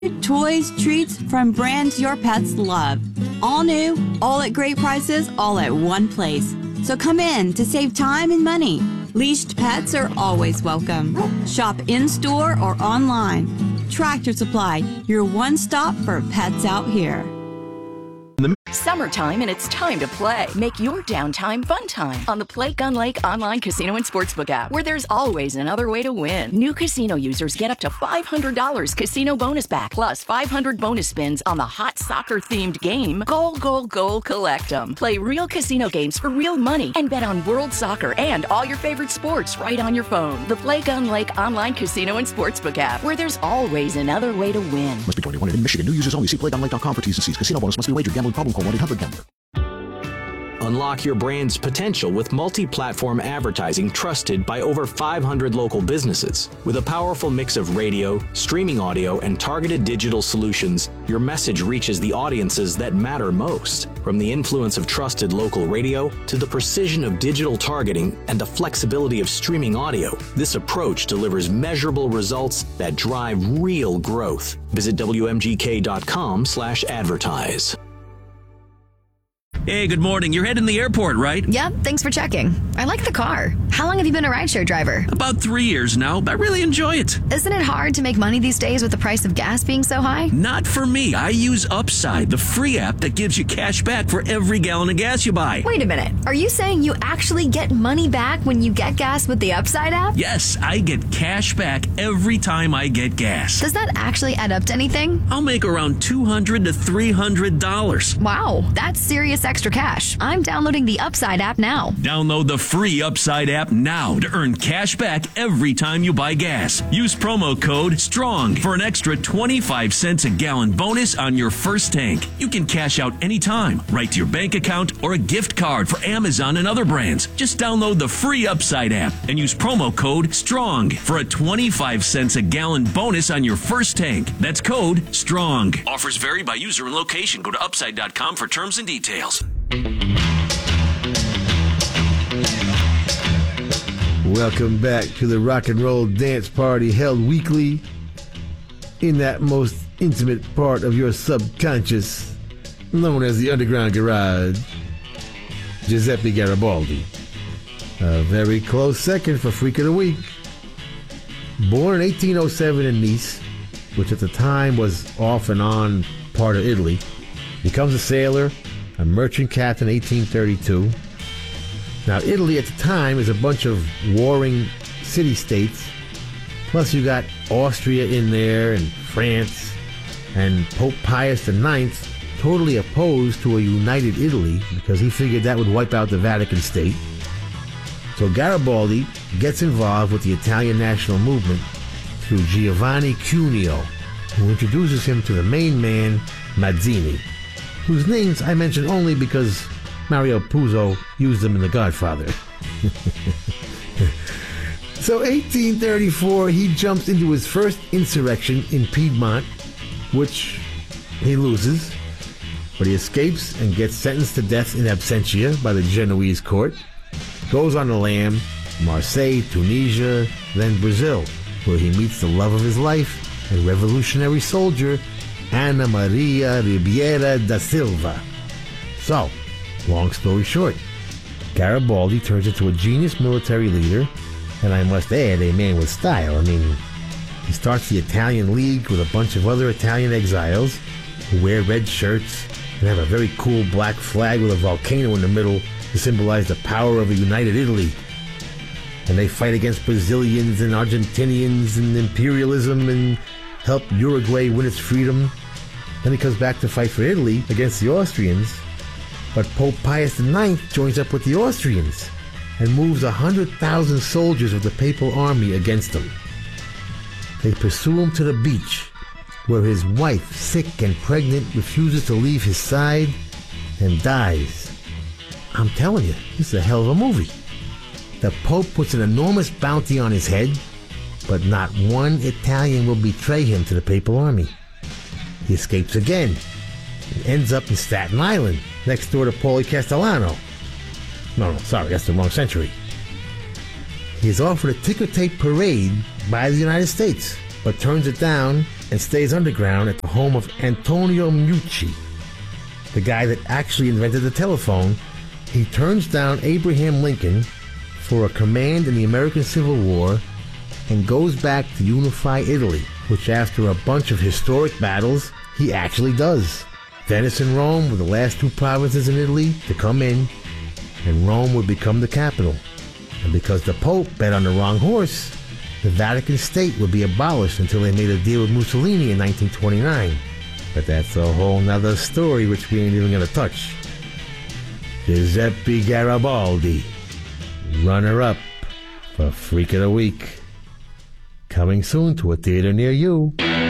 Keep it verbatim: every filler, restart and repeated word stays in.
Toys, treats from brands your pets love. All new, all at great prices, all at one place. So come in to save time and money. Leashed pets are always welcome. Shop in-store or online. Tractor Supply, your one stop for pets out here. Summertime, and it's time to play. Make your downtime fun time on the Play Gun Lake online casino and sportsbook app, where there's always another way to win. New casino users get up to five hundred dollars casino bonus back, plus five hundred bonus spins on the hot soccer-themed game, Goal, Goal, Goal, Collect 'em. Play real casino games for real money and bet on world soccer and all your favorite sports right on your phone. The Play Gun Lake online casino and sportsbook app, where there's always another way to win. Must be twenty-one in Michigan. New users only. See play gun lake dot com for T's and C's. Casino bonus must be wagered. Gambling problem? Call one eight hundred gambler. Unlock your brand's potential with multi-platform advertising trusted by over five hundred local businesses. With a powerful mix of radio, streaming audio, and targeted digital solutions, your message reaches the audiences that matter most. From the influence of trusted local radio to the precision of digital targeting and the flexibility of streaming audio, this approach delivers measurable results that drive real growth. Visit W M G K dot com slash advertise. Hey, good morning. You're heading to the airport, right? Yep, thanks for checking. I like the car. How long have you been a rideshare driver? About three years now. I really enjoy it. Isn't it hard to make money these days with the price of gas being so high? Not for me. I use Upside, the free app that gives you cash back for every gallon of gas you buy. Wait a minute. Are you saying you actually get money back when you get gas with the Upside app? Yes, I get cash back every time I get gas. Does that actually add up to anything? I'll make around two hundred to three hundred dollars. Wow, that's serious extra cash. I'm downloading the Upside app now. Download the free Upside app now to earn cash back every time you buy gas. Use promo code STRONG for an extra twenty-five cents a gallon bonus on your first tank. You can cash out anytime, right to your bank account or a gift card for Amazon and other brands. Just download the free Upside app and use promo code STRONG for a twenty-five cents a gallon bonus on your first tank. That's code STRONG. Offers vary by user and location. Go to upside dot com for terms and details. Welcome back to the Rock and Roll Dance Party, held weekly in that most intimate part of your subconscious, known as the Underground Garage. Giuseppe Garibaldi. A very close second for Freak of the Week. Born in eighteen oh seven in Nice, which at the time was off and on part of Italy, becomes a sailor, a merchant captain in eighteen thirty-two. Now, Italy at the time is a bunch of warring city-states. Plus, you got Austria in there and France, and Pope Pius the Ninth totally opposed to a united Italy because he figured that would wipe out the Vatican State. So Garibaldi gets involved with the Italian national movement through Giovanni Cuneo, who introduces him to the main man, Mazzini, whose names I mention only because Mario Puzo used them in The Godfather. So eighteen thirty-four, he jumps into his first insurrection in Piedmont, which he loses, but he escapes and gets sentenced to death in absentia by the Genoese court. Goes on to land Marseille, Tunisia, then Brazil, where he meets the love of his life, a revolutionary soldier, Ana Maria Ribeira da Silva. So, long story short, Garibaldi turns into a genius military leader, and I must add, a man with style. I mean, he starts the Italian League with a bunch of other Italian exiles who wear red shirts and have a very cool black flag with a volcano in the middle to symbolize the power of a united Italy. And they fight against Brazilians and Argentinians and imperialism and help Uruguay win its freedom. Then he comes back to fight for Italy against the Austrians. But Pope Pius the Ninth joins up with the Austrians and moves one hundred thousand soldiers of the papal army against them. They pursue him to the beach, where his wife, sick and pregnant, refuses to leave his side and dies. I'm telling you, this is a hell of a movie. The Pope puts an enormous bounty on his head, but not one Italian will betray him to the papal army. He escapes again and ends up in Staten Island, next door to Paulie Castellano. No, no, sorry, that's the wrong century. He is offered a ticker tape parade by the United States, but turns it down and stays underground at the home of Antonio Meucci, the guy that actually invented the telephone. He turns down Abraham Lincoln for a command in the American Civil War and goes back to unify Italy, which after a bunch of historic battles, he actually does. Venice and Rome were the last two provinces in Italy to come in, and Rome would become the capital. And because the Pope bet on the wrong horse, the Vatican State would be abolished until they made a deal with Mussolini in nineteen twenty-nine. But that's a whole nother story which we ain't even gonna touch. Giuseppe Garibaldi, runner-up for Freak of the Week. Coming soon to a theater near you.